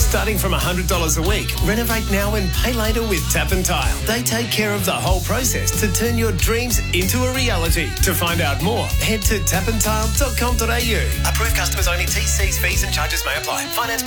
Starting from $100 a week, renovate now and pay later with Tap and Tile. They take care of the whole process to turn your dreams into a reality. To find out more, head to tapandtile.com.au. Approved customers only. TCs, fees and charges may apply. Finance